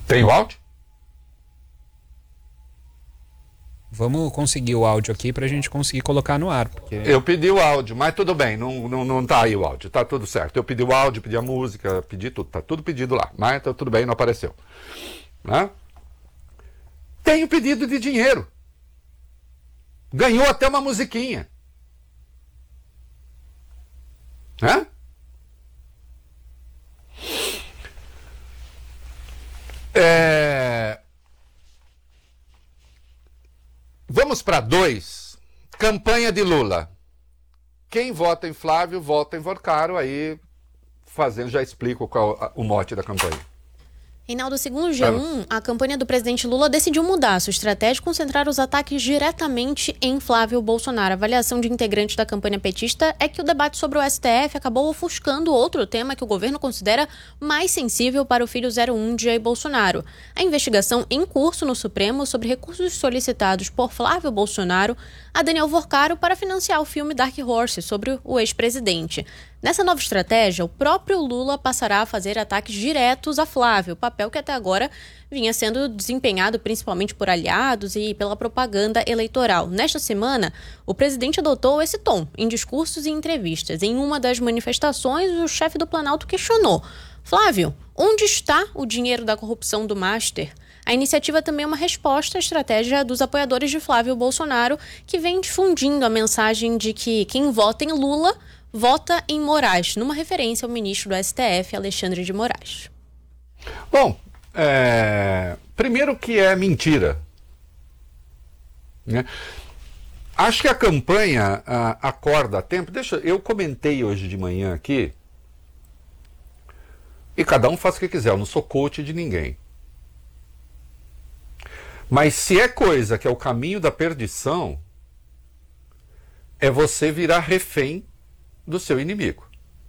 Tem o áudio? Vamos conseguir o áudio aqui pra gente conseguir colocar no ar. Porque... Eu pedi o áudio, mas tudo bem, não tá aí o áudio, tá tudo certo. Eu pedi o áudio, pedi a música, pedi tudo, tá tudo pedido lá, mas tá tudo bem, não apareceu. Né? Tem o pedido de dinheiro. Ganhou até uma musiquinha. Né? Vamos para 2. Campanha de Lula. Quem vota em Flávio, vota em Vorcaro. Aí, já explico qual o mote da campanha. Reinaldo, segundo o G1, a campanha do presidente Lula decidiu mudar sua estratégia e concentrar os ataques diretamente em Flávio Bolsonaro. A avaliação de integrantes da campanha petista é que o debate sobre o STF acabou ofuscando outro tema que o governo considera mais sensível para o filho 01 de Jair Bolsonaro. A investigação em curso no Supremo sobre recursos solicitados por Flávio Bolsonaro a Daniel Vorcaro para financiar o filme Dark Horse sobre o ex-presidente. Nessa nova estratégia, o próprio Lula passará a fazer ataques diretos a Flávio, papel que até agora vinha sendo desempenhado principalmente por aliados e pela propaganda eleitoral. Nesta semana, o presidente adotou esse tom em discursos e entrevistas. Em uma das manifestações, o chefe do Planalto questionou: Flávio, onde está o dinheiro da corrupção do Master? A iniciativa também é uma resposta à estratégia dos apoiadores de Flávio Bolsonaro, que vem difundindo a mensagem de que quem vota em Lula vota em Moraes, numa referência ao ministro do STF, Alexandre de Moraes. Bom, primeiro que é mentira. Né? Acho que a campanha acorda a tempo. Eu comentei hoje de manhã aqui, e cada um faz o que quiser, eu não sou coach de ninguém. Mas se é coisa que é o caminho da perdição, é você virar refém do seu inimigo.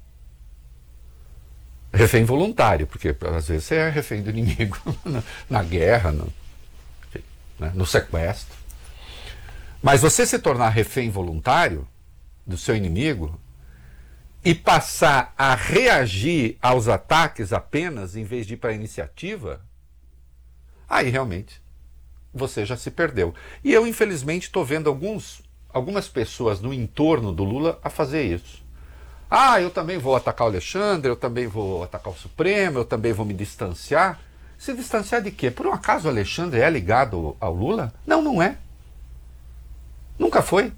Refém voluntário, porque às vezes você é refém do inimigo na guerra, no sequestro. Mas você se tornar refém voluntário do seu inimigo e passar a reagir aos ataques apenas em vez de ir para a iniciativa, aí realmente você já se perdeu. E eu, infelizmente, estou vendo algumas pessoas no entorno do Lula a fazer isso. Eu também vou atacar o Alexandre, eu também vou atacar o Supremo, eu também vou me distanciar. Se distanciar de quê? Por um acaso o Alexandre é ligado ao Lula? Não, não é. Nunca foi.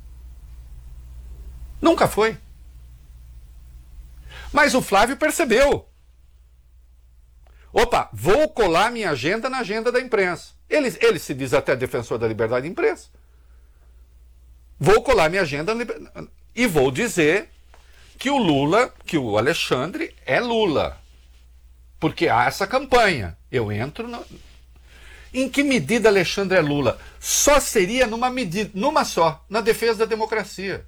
Nunca foi. Mas o Flávio percebeu. Opa, vou colar minha agenda na agenda da imprensa. Ele se diz até defensor da liberdade de imprensa. Vou colar minha agenda e vou dizer que o Lula, que o Alexandre é Lula. Porque há essa campanha. Eu entro... Em que medida Alexandre é Lula? Só seria numa só, na defesa da democracia.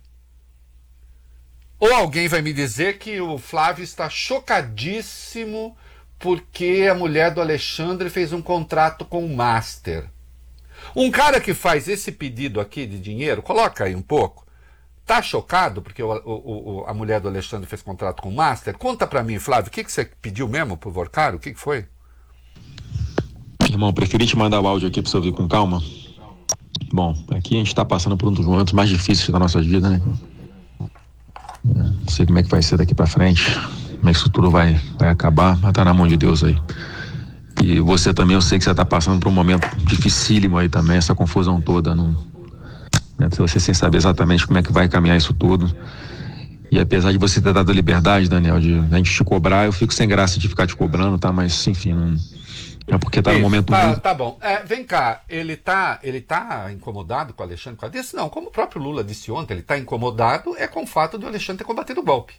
Ou alguém vai me dizer que o Flávio está chocadíssimo porque a mulher do Alexandre fez um contrato com o Master. Um cara que faz esse pedido aqui de dinheiro, coloca aí um pouco, tá chocado porque a mulher do Alexandre fez contrato com o Master? Conta pra mim, Flávio, o que você pediu mesmo pro Vorcaro? O que foi? Irmão, preferi te mandar o áudio aqui pra você ouvir com calma. Bom, aqui a gente tá passando por um dos momentos mais difíceis da nossa vida, né? Não sei como é que vai ser daqui pra frente, como é que isso tudo vai acabar, mas tá na mão de Deus aí. E você também, eu sei que você tá passando por um momento dificílimo aí também, essa confusão toda, né? Você sem saber exatamente como é que vai caminhar isso tudo. E apesar de você ter dado a liberdade, Daniel, de a gente te cobrar, eu fico sem graça de ficar te cobrando, tá? Mas, enfim, não... É porque tá no momento... Tá bom. Vem cá, ele tá incomodado com o Alexandre por causa disso? Não, como o próprio Lula disse ontem, ele tá incomodado com o fato de o Alexandre ter combatido o golpe.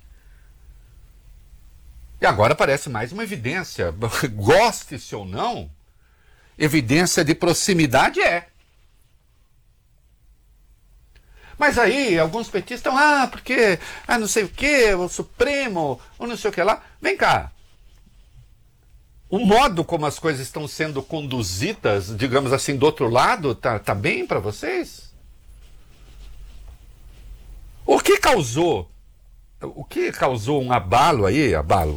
E agora parece mais uma evidência, goste-se ou não, evidência de proximidade Mas aí, alguns petistas estão, porque, não sei o que, o Supremo, ou não sei o que lá. Vem cá. O modo como as coisas estão sendo conduzidas, digamos assim, do outro lado, tá bem para vocês? O que causou um abalo aí,